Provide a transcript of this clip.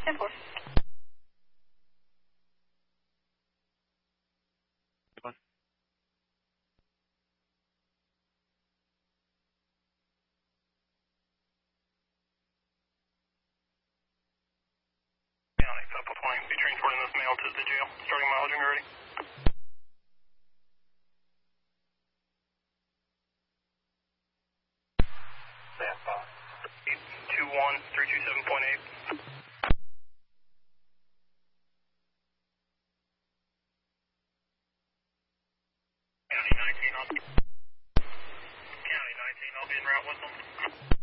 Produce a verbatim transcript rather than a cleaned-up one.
ten four. County, Pepper Point, be transporting this male to the jail. Starting mileage and ready. Stand by. eight two one, three two seven point eight. County nineteen, I'll, County nineteen, I'll be en route with them.